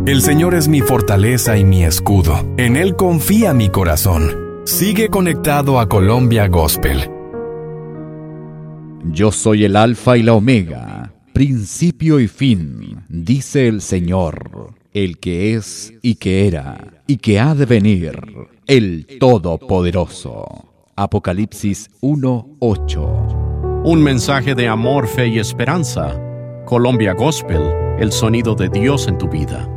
El Señor es mi fortaleza y mi escudo. En Él confía mi corazón. Sigue conectado a Colombia Gospel. Yo soy el Alfa y la Omega, principio y fin, dice el Señor, el que es y que era y que ha de venir, el Todopoderoso. Apocalipsis 1:8. Un mensaje de amor, fe y esperanza. Colombia Gospel, el sonido de Dios en tu vida.